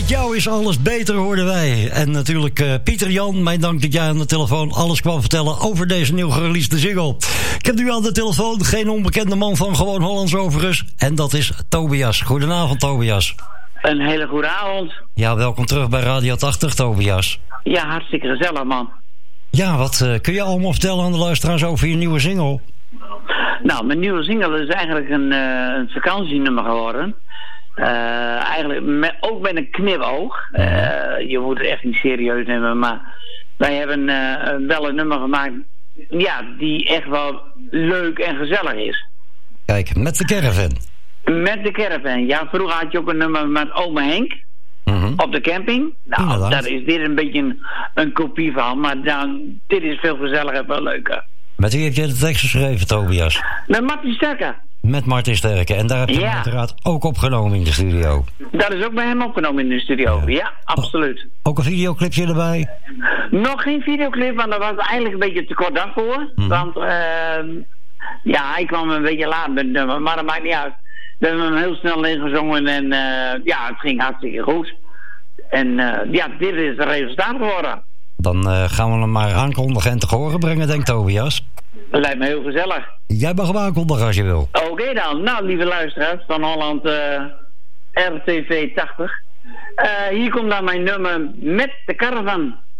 Met jou is alles beter, hoorden wij. En natuurlijk Pieter Jan, mijn dank dat jij aan de telefoon alles kwam vertellen over deze nieuw gereleasede single. Ik heb nu aan de telefoon geen onbekende man van Gewoon Hollands overigens. En dat is Tobias. Goedenavond, Tobias. Een hele goede avond. Ja, welkom terug bij Radio 80, Tobias. Ja, hartstikke gezellig, man. Ja, wat kun je allemaal vertellen aan de luisteraars over je nieuwe single? Nou, mijn nieuwe single is eigenlijk een vakantienummer geworden. Eigenlijk ook met een knipoog. Je moet het echt niet serieus nemen, maar wij hebben wel een nummer gemaakt, ja, die echt wel leuk en gezellig is. Kijk, met de caravan. Met de caravan, ja. Vroeger had je ook een nummer met Ome Henk. Op de camping. Nou, daar is dit een beetje een kopie van, maar dit is veel gezelliger en veel leuker. Met wie heb je de tekst geschreven, Tobias? Met Martin Sterke. Met Martin Sterke. En daar heb je hem uiteraard ook opgenomen in de studio. Dat is ook bij hem opgenomen in de studio. Ja, absoluut. Ook een videoclipje erbij? Nog geen videoclip, want dat was eigenlijk een beetje te kort dag voor. Want ja, hij kwam een beetje laat met het nummer, maar dat maakt niet uit. We hebben hem heel snel ingezongen en ja, het ging hartstikke goed. En ja, dit is het resultaat geworden. Dan gaan we hem maar aankondigen en te horen brengen, denk Tobias. Dat lijkt me heel gezellig. Jij mag hem aankondigen als je wil. Oké dan. Nou, lieve luisteraars van Holland RTV 80. Hier komt dan mijn nummer met de caravan.